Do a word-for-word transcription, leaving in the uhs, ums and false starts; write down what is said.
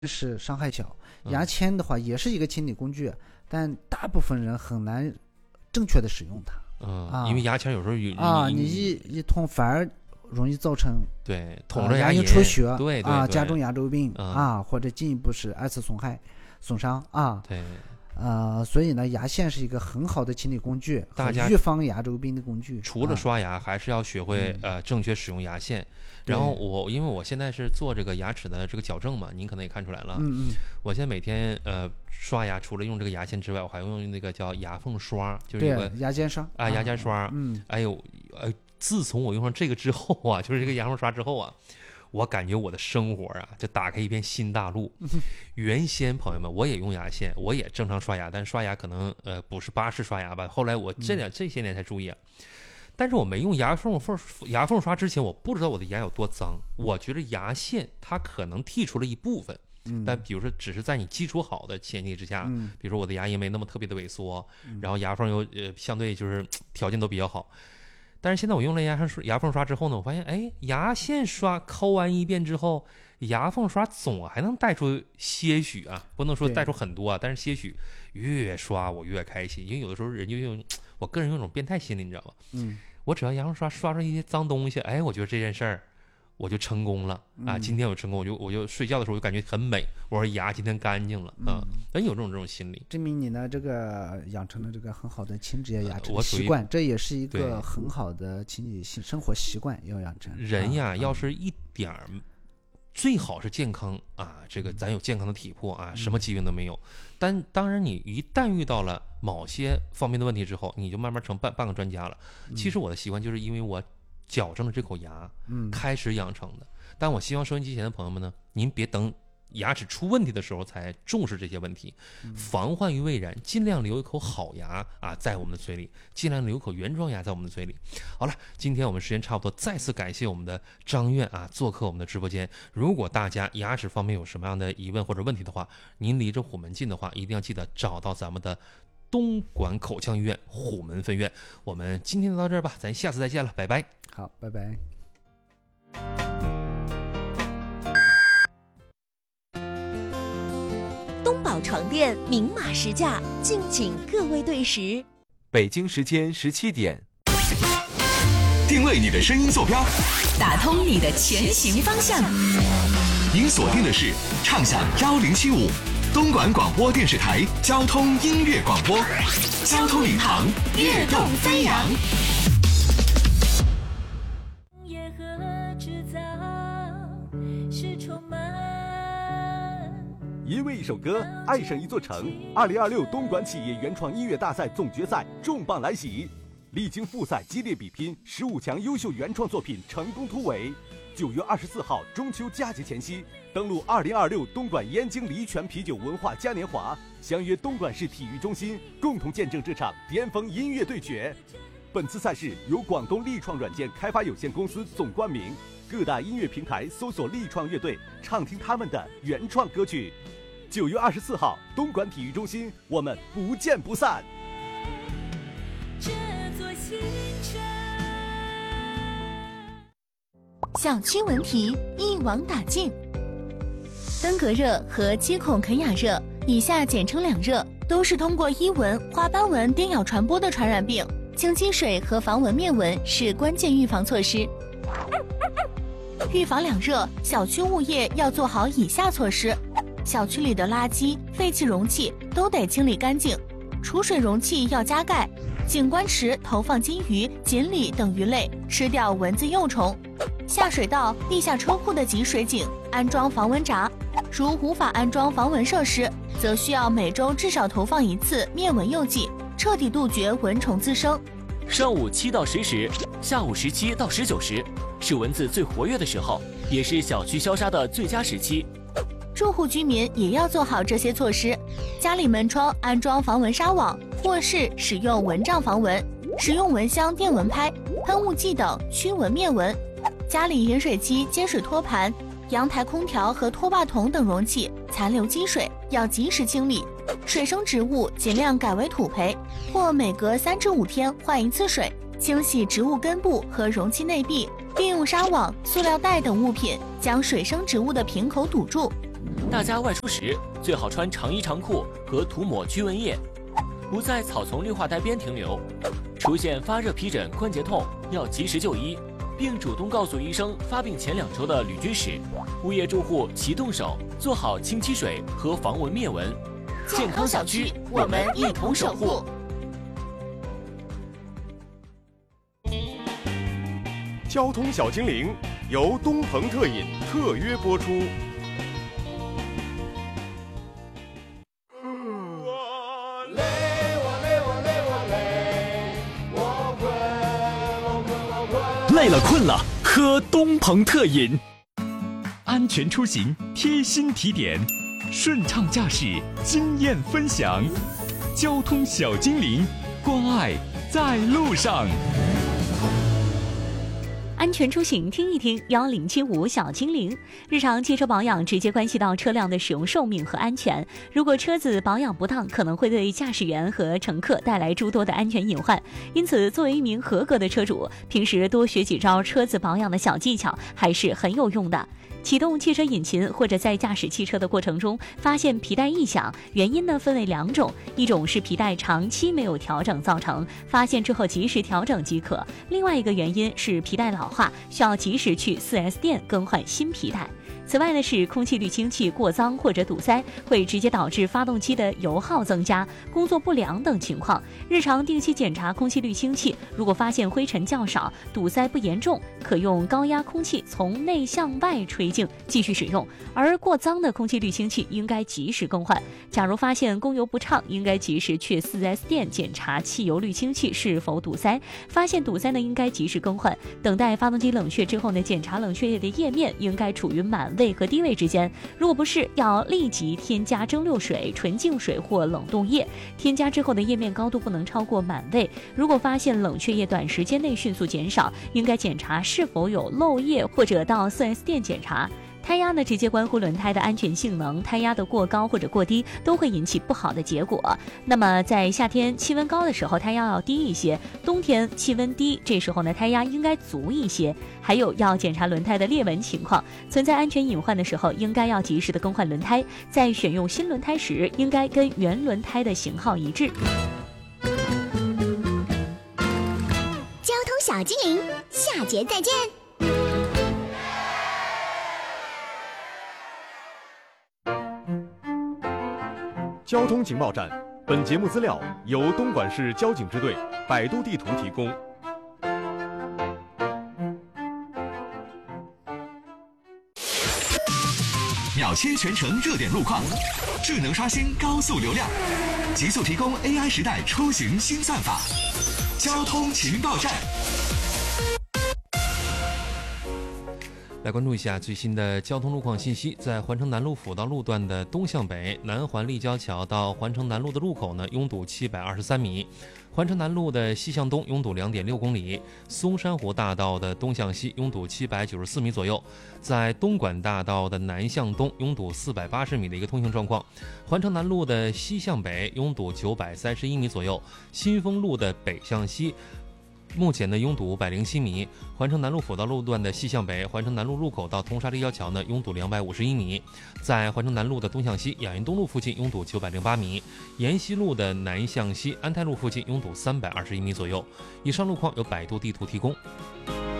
是伤害小。牙签的话也是一个清理工具，但大部分人很难正确的使用它。 嗯， 啊、 因为牙签有时候有啊，你一一痛反而容易造成对捅着牙龈龈出血， 对 对, 啊， 对加重牙周病、 嗯、 啊，或者进一步是二次损害、损伤啊。 对。 呃，所以呢，牙线是一个很好的清理工具， 大家预防牙周病的工具。 除了刷牙，啊、还是要学会、嗯、呃正确使用牙线。然后我因为我现在是做这个牙齿的这个矫正嘛，您可能也看出来了。 嗯嗯。 我现在每天呃刷牙，除了用这个牙线之外，我还用那个叫牙缝刷，就是一个牙尖刷啊，牙尖刷。 嗯。 哎呦，呃，自从我用上这个之后啊，就是这个牙缝刷之后啊。我感觉我的生活啊，就打开一片新大陆。原先朋友们，我也用牙线，我也正常刷牙，但刷牙可能呃不是巴氏刷牙吧。后来我这两这些年才注意啊，但是我没用牙缝缝牙缝刷之前，我不知道我的牙有多脏。我觉得牙线它可能剔除了一部分，但比如说只是在你基础好的前提之下，比如说我的牙龈没那么特别的萎缩，然后牙缝又呃相对就是条件都比较好。但是现在我用了牙刷牙缝刷之后呢，我发现，哎，牙线刷抠完一遍之后，牙缝刷总还能带出些许啊，不能说带出很多啊，但是些许，越刷我越开心，因为有的时候人就用，我个人有种变态心理，你知道吧？ 嗯， 我只要牙缝刷刷出一些脏东西，哎，我觉得这件事儿我就成功了啊！今天我成功，我就我就睡觉的时候我就感觉很美，我说牙今天干净了啊，真有这种这种心理， 证明你呢这个养成了这个很好的清洁牙齿的习惯，这也是一个很好的清理生活习惯要养成。 人呀，要是一点儿。最好是健康啊，这个咱有健康的体魄啊，什么疾病都没有。但当然，你一旦遇到了某些方面的问题之后，你就慢慢成半半个专家了。其实我的习惯就是因为我矫正了这口牙，嗯，开始养成的。但我希望收音机前的朋友们呢，您别等牙齿出问题的时候才重视这些问题，防患于未然，尽量留一口好牙啊在我们的嘴里，尽量留一口原装牙在我们的嘴里。好了，今天我们时间差不多，再次感谢我们的张院啊做客我们的直播间。如果大家牙齿方面有什么样的疑问或者问题的话，您离着虎门近的话，一定要记得找到咱们的东莞口腔医院虎门分院。我们今天就到这儿吧，咱下次再见了，拜拜。 好，拜拜。 东宝床垫明码实价，敬请各位对时。 北京时间十七点， 定位你的声音坐标， 打通你的前行方向。 您锁定的是畅享幺零七五东莞广播电视台交通音乐广播，交通领航，跃动飞扬。 因为一首歌爱上一座城，二零二六东莞企业原创音乐大赛总决赛重磅来袭，历经复赛激烈比拼，十五强优秀原创作品成功突围。九月二十四号中秋佳节前夕，登陆二零二六东莞燕京梨泉啤酒文化嘉年华，相约东莞市体育中心，共同见证这场巅峰音乐对决。本次赛事由广东力创软件开发有限公司总冠名，各大音乐平台搜索力创乐队，畅听他们的原创歌曲。九月二十四号，东莞体育中心，我们不见不散。 这座新城， 小区文体一网打尽。登革热和接孔肯雅热（以下简称两热）都是通过伊蚊、花斑蚊叮咬传播的传染病，清积水和防蚊灭蚊是关键预防措施。预防两热，小区物业要做好以下措施。小区里的垃圾、废弃容器都得清理干净，储水容器要加盖，景观池投放金鱼、锦鲤等鱼类，吃掉蚊子幼虫。下水道、地下车库的集水井安装防蚊闸，如无法安装防蚊设施，则需要每周至少投放一次灭蚊诱剂，彻底杜绝蚊虫滋生。 上午七到十时，下午十七到十九时，是蚊子最活跃的时候，也是小区消杀的最佳时期。 住户居民也要做好这些措施，家里门窗安装防蚊纱网，卧室使用蚊帐防蚊，使用蚊香、电蚊拍、喷雾剂等驱蚊灭蚊。家里饮水机、接水托盘、阳台空调和拖把桶等容器残留积水要及时清理，水生植物尽量改为土培，或每隔三至五天换一次水，清洗植物根部和容器内壁，并用纱网、塑料袋等物品将水生植物的瓶口堵住。 大家外出时最好穿长衣长裤和涂抹驱蚊液，不在草丛绿化带边停留。出现发热、皮疹、关节痛，要及时就医，并主动告诉医生发病前两周的旅居史。物业住户齐动手，做好清漆水和防蚊灭蚊。健康小区，我们一同守护。 交通小精灵由东鹏特饮特约播出。 累了困了，喝东鹏特饮。安全出行贴心提点，顺畅驾驶经验分享，交通小精灵，关爱在路上。 安全出行听一听，幺零七五小精灵。日常汽车保养直接关系到车辆的使用寿命和安全，如果车子保养不当，可能会对驾驶员和乘客带来诸多的安全隐患。因此，作为一名合格的车主，平时多学几招车子保养的小技巧还是很有用的。启动汽车引擎或者在驾驶汽车的过程中发现皮带异响，原因呢分为两种，一种是皮带长期没有调整造成，发现之后及时调整即可；另外一个原因是皮带老化，需要及时去 四 S 店更换新皮带。此外呢，是空气滤清器过脏或者堵塞，会直接导致发动机的油耗增加、工作不良等情况。日常定期检查空气滤清器，如果发现灰尘较少、堵塞不严重，可用高压空气从内向外吹净继续使用。而过脏的空气滤清器应该及时更换。假如发现供油不畅，应该及时去 四 S 店检查汽油滤清器是否堵塞。发现堵塞呢，应该及时更换。等待发动机冷却之后呢，检查冷却液的液面应该处于满位和低位之间，如果不是，要立即添加蒸馏水、纯净水或冷冻液。添加之后的液面高度不能超过满位。如果发现冷却液短时间内迅速减少，应该检查是否有漏液，或者到 四 S 店检查。胎压呢，直接关乎轮胎的安全性能，胎压的过高或者过低都会引起不好的结果。那么在夏天气温高的时候，胎压要低一些；冬天气温低，这时候呢，胎压应该足一些。还有要检查轮胎的裂纹情况，存在安全隐患的时候，应该要及时的更换轮胎。在选用新轮胎时，应该跟原轮胎的型号一致。 交通小精灵，下节再见。 交通情报站，本节目资料由东莞市交警支队百度地图提供。 秒切全程热点路况，智能刷新高速流量，极速提供 A I 时代出行新算法。交通情报站。 来关注一下最新的交通路况信息。在环城南路辅道路段的东向北，南环立交桥到环城南路的路口呢，拥堵七百二十三米；环城南路的西向东拥堵两点六公里；松山湖大道的东向西拥堵七百九十四米左右；在东莞大道的南向东拥堵四百八十米的一个通行状况；环城南路的西向北拥堵九百三十一米左右；新丰路的北向西目前呢拥堵五百零七米，环城南路辅道路段的西向北，环城南路入口到通沙立交桥呢拥堵两百五十一米，在环城南路的东向西亚运东路附近拥堵九百零八米，沿西路的南向西安泰路附近拥堵三百二十一米左右。以上路况由百度地图提供。